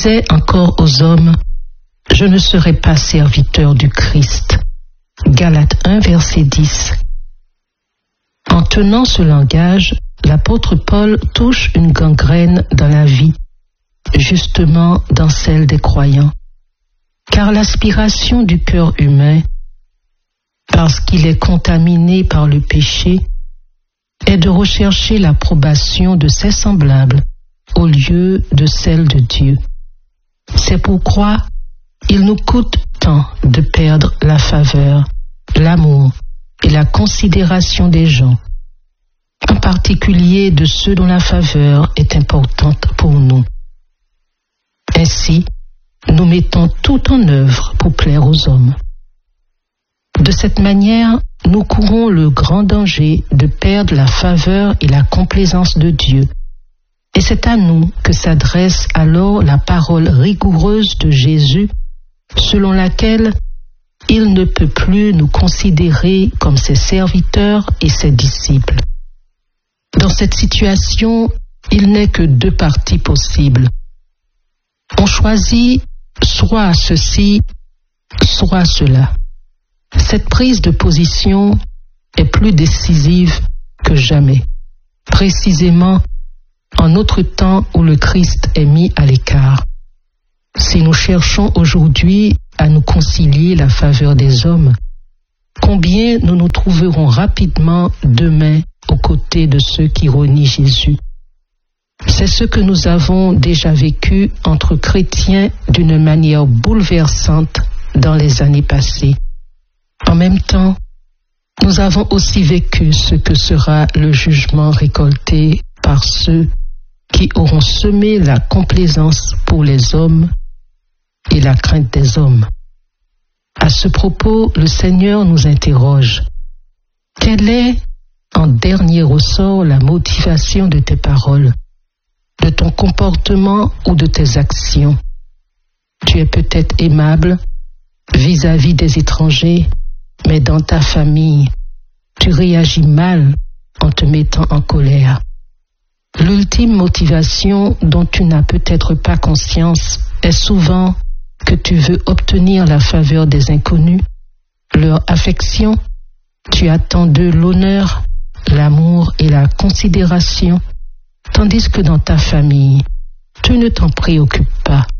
disais encore aux hommes, je ne serai pas serviteur du Christ. Galates 1, verset 10. En tenant ce langage, l'apôtre Paul touche une gangrène dans la vie, justement dans celle des croyants. Car l'aspiration du cœur humain, parce qu'il est contaminé par le péché, est de rechercher l'approbation de ses semblables au lieu de celle de Dieu. C'est pourquoi il nous coûte tant de perdre la faveur, l'amour et la considération des gens, en particulier de ceux dont la faveur est importante pour nous. Ainsi, nous mettons tout en œuvre pour plaire aux hommes. De cette manière, nous courons le grand danger de perdre la faveur et la complaisance de Dieu. Et c'est à nous que s'adresse alors la parole rigoureuse de Jésus, selon laquelle il ne peut plus nous considérer comme ses serviteurs et ses disciples. Dans cette situation, il n'est que deux parties possibles. On choisit soit ceci, soit cela. Cette prise de position est plus décisive que jamais, précisément en notre temps où le Christ est mis à l'écart. Si nous cherchons aujourd'hui à nous concilier la faveur des hommes, combien nous nous trouverons rapidement demain aux côtés de ceux qui renient Jésus. C'est ce que nous avons déjà vécu entre chrétiens d'une manière bouleversante dans les années passées. En même temps, nous avons aussi vécu ce que sera le jugement récolté par ceux qui auront semé la complaisance pour les hommes et la crainte des hommes. À ce propos, le Seigneur nous interroge. Quelle est, en dernier ressort, la motivation de tes paroles, de ton comportement ou de tes actions? Tu es peut-être aimable vis-à-vis des étrangers, mais dans ta famille, tu réagis mal en te mettant en colère. L'ultime motivation dont tu n'as peut-être pas conscience est souvent que tu veux obtenir la faveur des inconnus, leur affection, tu attends d'eux l'honneur, l'amour et la considération, tandis que dans ta famille, tu ne t'en préoccupes pas.